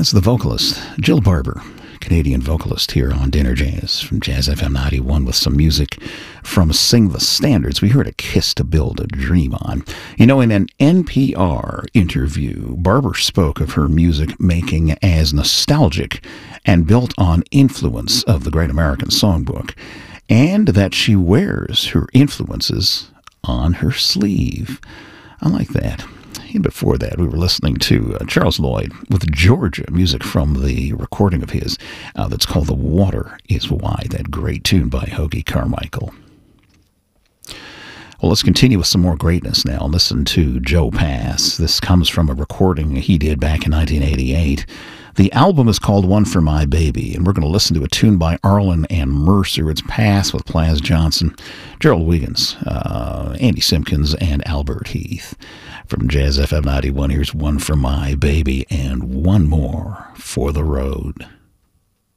That's the vocalist, Jill Barber, Canadian vocalist here on Dinner Jazz from Jazz FM 91 with some music from Sing the Standards. We heard A Kiss to Build a Dream On. You know, in an NPR interview, Barber spoke of her music making as nostalgic and built on influence of the Great American Songbook, and that she wears her influences on her sleeve. I like that. And before that, we were listening to Charles Lloyd with Georgia, music from the recording of his that's called The Water Is Wide, that great tune by Hoagy Carmichael. Well, let's continue with some more greatness now. Listen to Joe Pass. This comes from a recording he did back in 1988. The album is called One for My Baby, and we're going to listen to a tune by Arlen and Mercer. It's Pass with Plas Johnson, Gerald Wiggins, Andy Simpkins, and Albert Heath. From Jazz FM 91, here's One for My Baby and one more for the road.